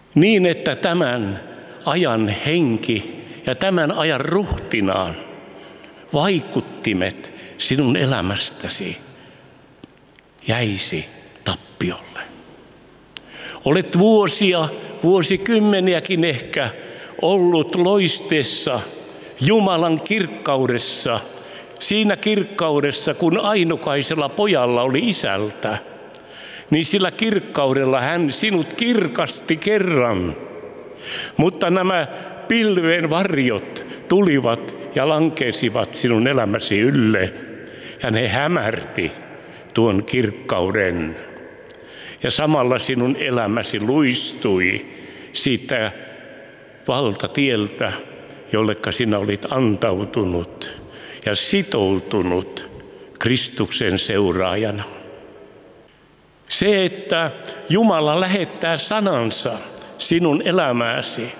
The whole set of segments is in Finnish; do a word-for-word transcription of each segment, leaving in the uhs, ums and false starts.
Niin, että tämän ajan henki ja tämän ajan ruhtinaan vaikuttimet sinun elämästäsi jäisi tappiolle. Olet vuosia, vuosikymmeniäkin ehkä ollut loisteessa Jumalan kirkkaudessa, siinä kirkkaudessa, kun ainokaisella pojalla oli isältä, niin sillä kirkkaudella hän sinut kirkasti kerran. Mutta nämä pilven varjot tulivat ja lankesivat sinun elämäsi ylle, ja ne hämärti tuon kirkkauden. Ja samalla sinun elämäsi luistui siitä valtatieltä, jolleka sinä olit antautunut ja sitoutunut Kristuksen seuraajana. Se, että Jumala lähettää sanansa sinun elämääsi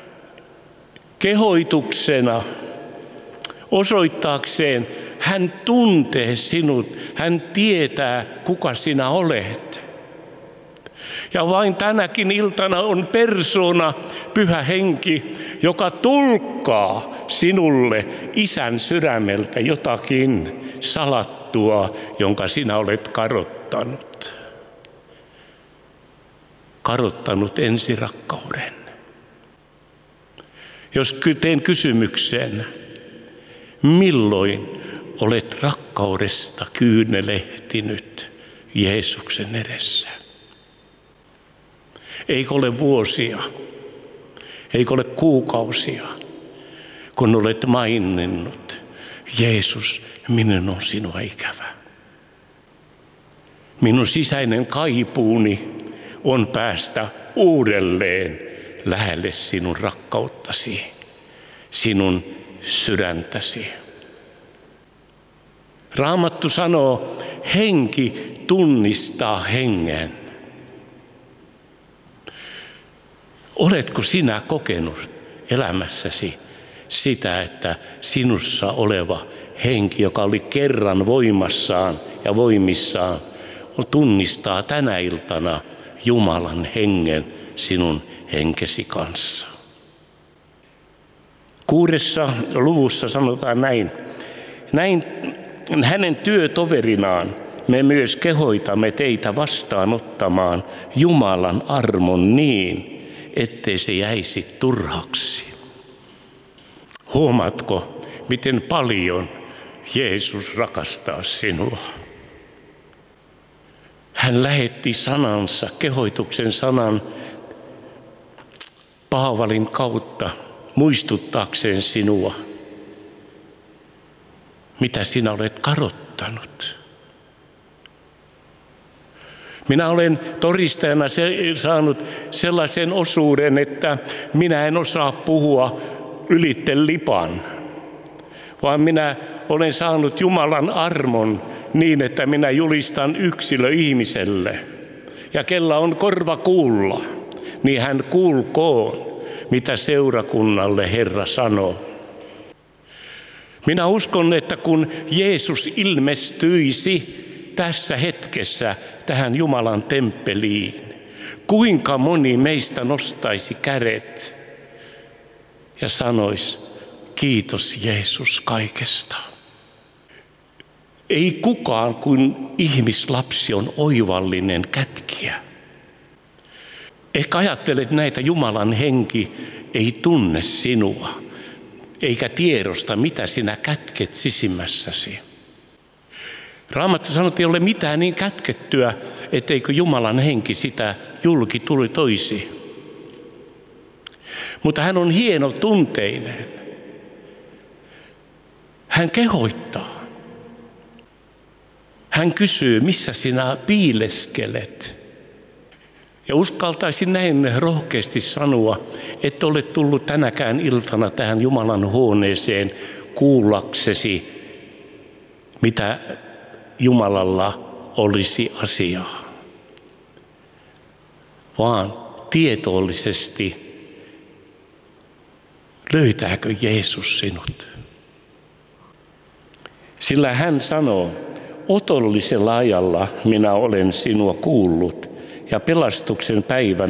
kehoituksena osoittaakseen, hän tuntee sinut, hän tietää, kuka sinä olet. Ja vain tänäkin iltana on persoona, Pyhä Henki, joka tulkkaa sinulle Isän sydämeltä jotakin salattua, jonka sinä olet kadottanut. Kadottanut ensirakkauden. Jos teen kysymyksen, milloin olet rakkaudesta kyynelehtinyt Jeesuksen edessä? Eikö ole vuosia, eikö ole kuukausia, kun olet maininnut, Jeesus, minun on sinua ikävä. Minun sisäinen kaipuuni on päästä uudelleen lähelle sinun rakkauttasi, sinun sydäntäsi. Raamattu sanoo, henki tunnistaa hengen. Oletko sinä kokenut elämässäsi sitä, että sinussa oleva henki, joka oli kerran voimassaan ja voimissaan, tunnistaa tänä iltana Jumalan hengen sinun henkesi kanssa? Kuudessa luvussa sanotaan näin. Näin hänen työtoverinaan me myös kehoitamme teitä vastaanottamaan Jumalan armon niin, ettei se jäisi turhaksi. Huomaatko, miten paljon Jeesus rakastaa sinua? Hän lähetti sanansa, kehoituksen sanan Paavalin kautta muistuttaakseen sinua, mitä sinä olet kadottanut. Minä olen todistajana saanut sellaisen osuuden, että minä en osaa puhua ylitte lipan, vaan minä olen saanut Jumalan armon niin, että minä julistan yksilö ihmiselle. Ja kella on korva kuulla, niin hän kuulkoon, mitä seurakunnalle Herra sanoo. Minä uskon, että kun Jeesus ilmestyisi tässä hetkessä tähän Jumalan temppeliin, kuinka moni meistä nostaisi kädet ja sanoisi, kiitos Jeesus kaikesta. Ei kukaan kun ihmislapsi on oivallinen kätkiä. Ehkä ajattelet näitä, Jumalan henki ei tunne sinua, eikä tiedosta, mitä sinä kätket sisimmässäsi. Raamattu sanoo, että ei ole mitään niin kätkettyä, etteikö Jumalan henki sitä julki tuli toisi. Mutta hän on hieno tunteinen. Hän kehoittaa. Hän kysyy, missä sinä piileskelet. Ja uskaltaisin näin rohkeasti sanoa, että olet tullut tänäkään iltana tähän Jumalan huoneeseen kuullaksesi, mitä Jumalalla olisi asiaa, vaan tietoisesti löytääkö Jeesus sinut. Sillä hän sanoo, otollisella ajalla minä olen sinua kuullut ja pelastuksen päivän